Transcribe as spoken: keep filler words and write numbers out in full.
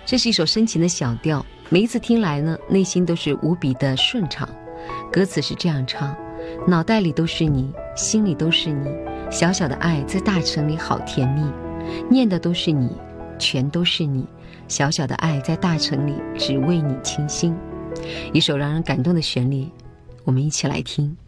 这是一首深情的小调，每一次听来呢，内心都是无比的顺畅。歌词是这样唱：脑袋里都是你，心里都是你，小小的爱在大城里好甜蜜，念的都是你，全都是你，小小的爱在大城里只为你倾心。一首让人感动的旋律，我们一起来听。